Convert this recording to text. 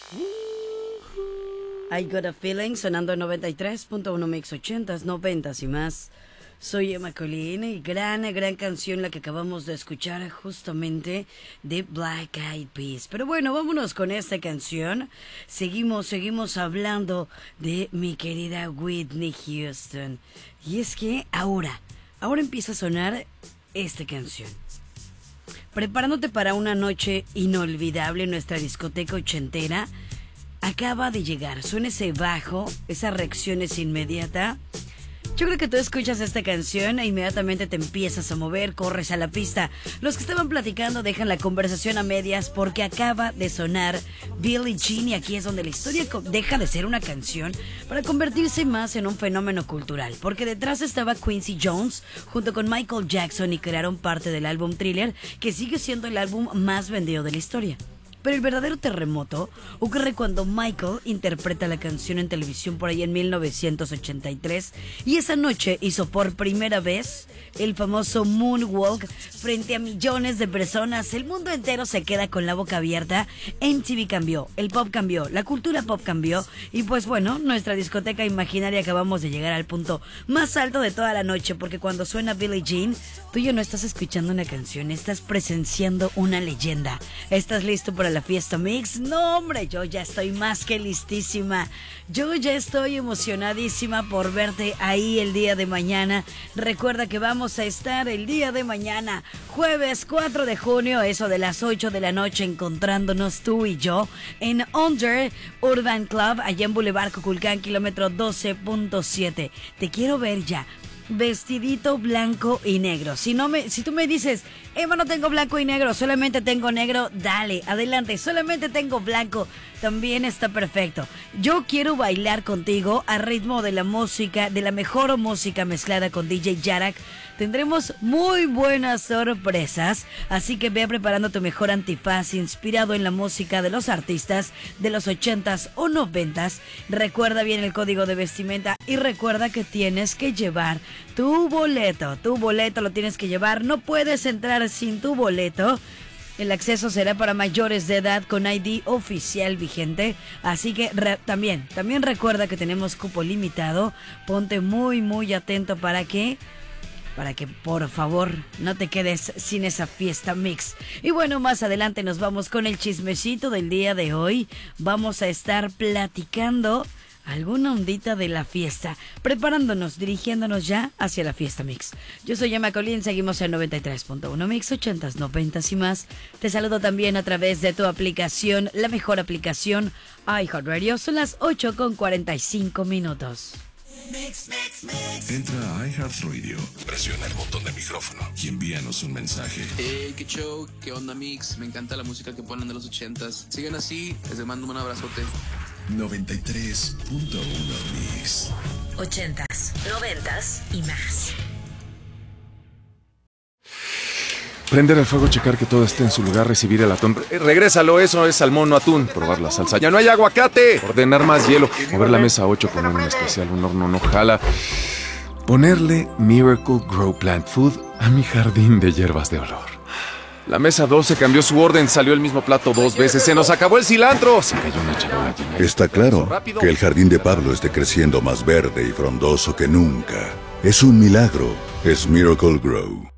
I Got a Feeling, sonando en 93.1 Mix 80s, 90s y más. Soy Emma Colleen y gran canción la que acabamos de escuchar justamente de Black Eyed Peas. Pero bueno, vámonos con esta canción. Seguimos hablando de mi querida Whitney Houston. Y es que ahora empieza a sonar esta canción. Preparándote para una noche inolvidable en nuestra discoteca ochentera. Acaba de llegar, suena ese bajo, esa reacción es inmediata. Yo creo que tú escuchas esta canción e inmediatamente te empiezas a mover, corres a la pista. Los que estaban platicando dejan la conversación a medias porque acaba de sonar Billie Jean y aquí es donde la historia deja de ser una canción para convertirse más en un fenómeno cultural. Porque detrás estaba Quincy Jones junto con Michael Jackson y crearon parte del álbum Thriller, que sigue siendo el álbum más vendido de la historia. Pero el verdadero terremoto ocurre cuando Michael interpreta la canción en televisión por ahí en 1983 y esa noche hizo por primera vez el famoso Moonwalk frente a millones de personas. El mundo entero se queda con la boca abierta. MTV cambió, el pop cambió, la cultura pop cambió y pues bueno, nuestra discoteca imaginaria acabamos de llegar al punto más alto de toda la noche porque cuando suena Billie Jean, tú ya no estás escuchando una canción, estás presenciando una leyenda. ¿Estás listo para la fiesta mix? No, hombre, yo ya estoy más que listísima. Yo ya estoy emocionadísima por verte ahí el día de mañana. Recuerda que vamos a estar el día de mañana, jueves 4 de junio, eso de las 8 de la noche, encontrándonos tú y yo en Under Urban Club, allá en Boulevard Cuculcán, kilómetro 12.7. Te quiero ver ya. Vestidito blanco y negro. Si tú me dices, Emma, no tengo blanco y negro, solamente tengo negro, dale, adelante, solamente tengo blanco, también está perfecto. Yo quiero bailar contigo a ritmo de la música, de la mejor música mezclada con DJ Yarak. Tendremos muy buenas sorpresas, así que ve preparando tu mejor antifaz inspirado en la música de los artistas de los 80s o 90s. Recuerda bien el código de vestimenta y recuerda que tienes que llevar tu boleto lo tienes que llevar, no puedes entrar sin tu boleto. El acceso será para mayores de edad con ID oficial vigente, así que también recuerda que tenemos cupo limitado. Ponte muy atento para que por favor no te quedes sin esa fiesta mix. Y bueno, más adelante nos vamos con el chismecito del día de hoy. Vamos a estar platicando alguna ondita de la fiesta, preparándonos, dirigiéndonos ya hacia la fiesta mix. Yo soy Emma Colleen, seguimos en 93.1 Mix 80s, 90s y más. Te saludo también a través de tu aplicación, la mejor aplicación iHeartRadio. Son las 8:45. Entra a iHeartRadio, presiona el botón de micrófono y envíanos un mensaje. Qué show, qué onda mix, me encanta la música que ponen de los 80s. Sigan así, les mando un abrazote. 93.1 Mix 80s, 90s y más. Prender el fuego, checar que todo esté en su lugar, recibir el atún. Regrésalo, eso es salmón, no atún. Probar la salsa. ¡Ya no hay aguacate! Ordenar más hielo. Mover la mesa 8, poner un especial, un horno no jala. Ponerle Miracle Grow Plant Food a mi jardín de hierbas de olor. La mesa 12 cambió su orden, salió el mismo plato 2 veces. ¡Se nos acabó el cilantro! Se cayó una charola llena. Está claro que el jardín de Pablo esté creciendo más verde y frondoso que nunca. Es un milagro. Es Miracle Grow.